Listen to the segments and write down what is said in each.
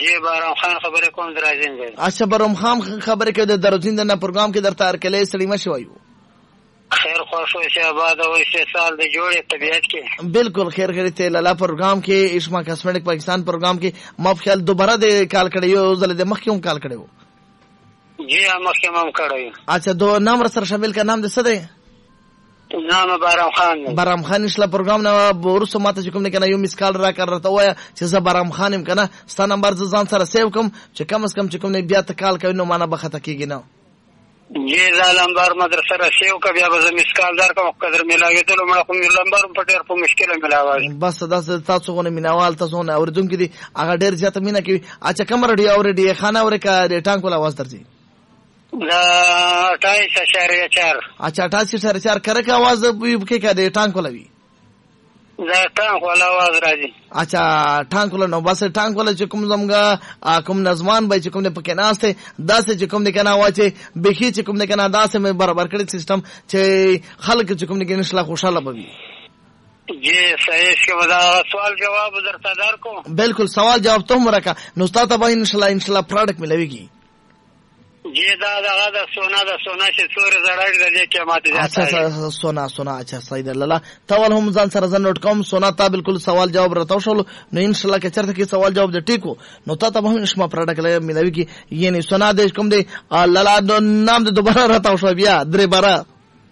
جی بارم خان خبرې کوم درازین دی. اچھا بارم خان خبرې کوي د درزین د پروګرام کې درته ارکلې سړی مشي وایو. خیر خوش وشه آباد وشه سال د جوړې طبيعت کې. بالکل خیر خیر ته لاله پروګرام کې اشما کاسمیټک پاکستان پروګرام کې ما خیال دوباره د کال کړی یو ځل د مخکې هم کال کړی. جی مخکې هم کړی. اچھا دو نام سره شامل کا نام د څه دی؟ نام بارم خان. بارم خان اسلا پروګرام نه ورسو ماته کوم نه کنه یو میس کال را کړته وای چې زه بارم خانم کنه ستا نمبر ځان سره سیو کوم چې کم از کم چې کوم نه بیا ته کال کوي نو معنا بخته کیږي نه. جی لمبر مدرسه را سیو کا بیا به میس کال در کوم قدر ملاوي ته مړه کوم لمبر په ډېر په مشکل ملاوي. بس دا تاسو غو نه مینوال تاسو نه اوردونکو دي هغه ډېر زیاته مینا کوي. اچھا کوم رډي اورډي خانه اورکا د ټانک ولا आवाज درځي. دا 28.4. اچھا 28.4 کرے کا आवाज کې کا د ټانک ولا وی. دا ټانک ولا आवाज راځي. اچھا ټانک ولا نو بس ټانک ولا چې کوم زمګه کوم نظمان به چې کوم نه پکې ناشته داسې چې کوم نه کنه واچي بخي چې کوم نه کنه داسې مې برابر کړی سیستم چې خلک چې کوم نه کنه انشاءالله خوشاله بوي. جی صحیح شو. دا سوال جواب درته دار کوم. بالکل سوال جواب ته مرکه نو ستاسو به انشاءالله پروډکټ ملويږي. جی دا د سونا چې څور زړړ د دې قیمت زیات. اچھا سونا اچھا صحیح ده لاله تاول هم ځان سره ځن نوٹ کوم سونا تا بالکل سوال جواب راته شول نو ان شاء الله که چرته کې سوال جواب د ټیکو نو تا ته هم نشم پروډکټ ملوي کی یعنی سونا د کوم دی لاله نام د دوباره راته شو بیا درې بارا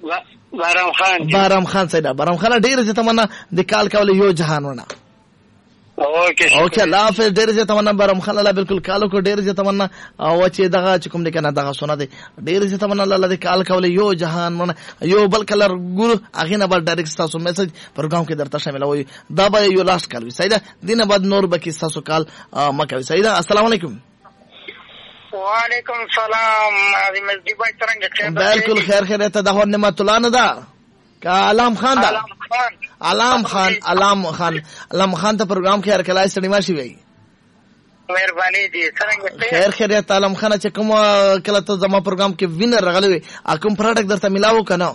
بارم خان سیدا بارم خان ډیر چې تمنا د کال کول یو جهان ونه. اوکے الله حافظ. ډېر زه تمنا بارم خان الله بالکل کالو کو ډېر زه تمنا او چې دغه چې کوم دې کنه دغه سونه دي ډېر زه تمنا الله دې کال کول یو جهان من یو بل کلر ګور اغه نه بل ډایرکټ تاسو میسج پروګرام کې درته شامل وي دا به یو لاس کال وي سیدا دینه بعد نور بکی تاسو کال مکه سیدا. السلام علیکم. وعلیکم السلام. عظیم مزدی بای څنګه؟ بالکل خیر خیر ته د نعمت الله نه ده کا علام خان دا علام خان ته پروګرام کې هر کله سړی ماشي وي. مهرباني دي څنګه؟ خیر خیریت علام خان چې کوم کله ته زما پروګرام کې وینر راغلی کوم پروډکټ درته ملاو کنه؟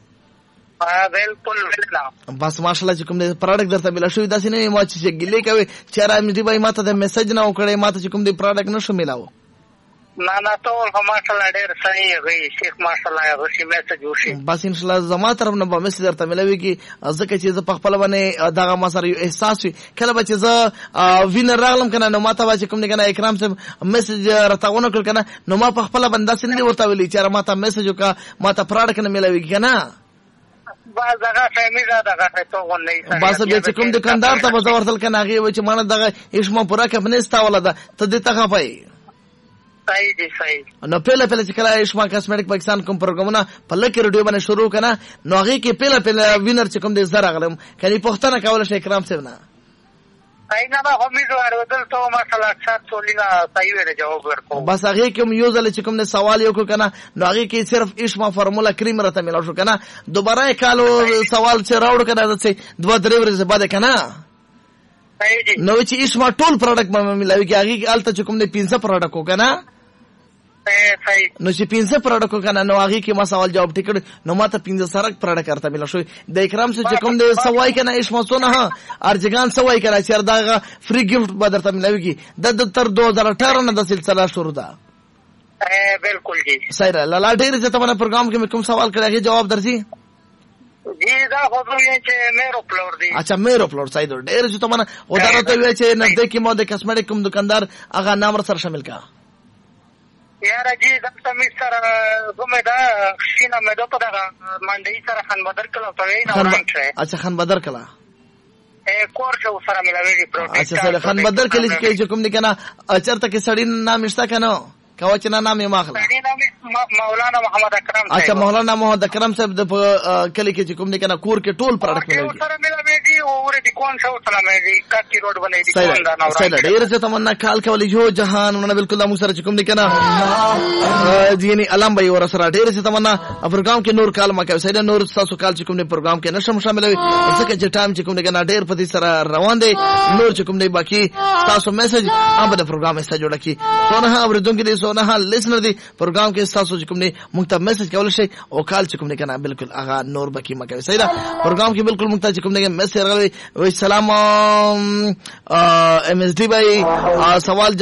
بالکل ویلا. بس ماشاءالله چې کوم پروډکټ درته ملا شوی داسې نه ما چې ګلې کوي چې را مې دی بای ماته د میسج نه وکړې ماته چې کوم دی پروډکټ نشو ملاو. نه ټول ماشاءالله ډېر صحیح وي شیخ ماشاءالله غوښي میسج وشي. بس ان شاء الله زما طرف نه به میسج درته ملوي کی ځکه چې زه په خپل باندې دغه ما سره یو احساس وي کله به چې زه وینر راغلم کنه نو ماته به چې کوم نه کنه اکرام صاحب میسج راته کړ کنه نو ما په خپل باندې داسې نه ورته ویلي چې ماته میسج وکا ماته پروډکټ نه ملوي کنه باز دغه فهمي دغه ته غونډې بس به چې کوم دکاندار ته به ورتل کنه هغه و چې مانه دغه اشما پورا کبنستا ولا ده ته دې ته خفای. صحیح نو پهله چې کله اشما کاسمیټک پاکستان کوم پروګرامونه په لکه ریډیو باندې شروع کنه نو هغه کې پهله وینر چې کوم دې زره غلم کله پښتنه کول شي اکرام صاحب نه اینا به امیدوار ودل ته ماشاءالله اکثر ټولینا صحیح ویل جواب ورکو. بس هغه کوم یو ځل چې کوم نه سوال یو کو کنه نو هغه کې صرف اشما فارمولا کریم راته ملو شو کنه دوباره کالو سوال چې راوړ کنه چې 2-3 ورځې بعد کنه نو چې اشما ټول پروډکټ مې ملوي کې هغه الته چې کوم نه 500 پروډکټ کو کنه نو چې 500 پروډکټ کنه نو هغه کې ما سوال جواب ټیکړ نو ماته 500 سرک پروډکټ کرتا مل شو د اکرام سے چې کوم د سوای کنه اشما سونه ها ارجګان سوای کنه چې دغه فری گیفت بدرته ملوي کی د تر 2018 نه د سلسله شروع ده. بالکل جی صحیح لاله ډیر چې تمہارا پروګرام کې کوم سوال کړی جواب درځي. جی دا خو دوی چې میرو پلور دی. اچھا میرو پلور صحیح ده ډیر چې تمہارا ودارته وی چې نزدیکی مو د کاسمیټک کوم دکاندار هغه نام سره شامل کا یار جی دلته می سره کومه دا شینه مې دوه دغه منډي سره خان بدر کلا ته نه ورانټه. اچھا خان بدر کلا کور شو سره ملاوي پروډکټ. اچھا سره خان بدر کلی کې کوم دي کنه چرته کې سړی نام نشته کنه کاوچنا نام یې ماخله مولانا محمد اکرم صاحب. اچھا مولانا محمد اکرم صاحب د کلی کې کوم دي کنه کور کې ټول پروډکټ ملوي سره ملاوي دي او ور دي کون شو سره مې کاکی روډ باندې دي کون دا نو راځي ډیر څه تمنا کال کول یو جهان ونه بالکل مو سره کوم دي کنه یعنی علم به ور سره ډیر څه تمنا پروګرام کې نور کال مکه سیده نور تاسو کال چې کوم دي پروګرام کې نشم شاملوي ځکه چې ټایم چې کوم دي کنه ډیر پتی سره روان دي نور چې کوم دي باقي تاسو میسج هغه د پروګرام سره جوړ کی سونه اوریدونکو دي سونه لیسنر دي پروګرام کې تاسو چې کوم دي مونږ ته میسج کول شي او کال چې کوم دي کنه بالکل هغه نور باقي مکه سیده پروګرام کې بالکل مونږ ته چې کوم دي میسج راغلی وای سلام ام اس ڈی بھائی سوال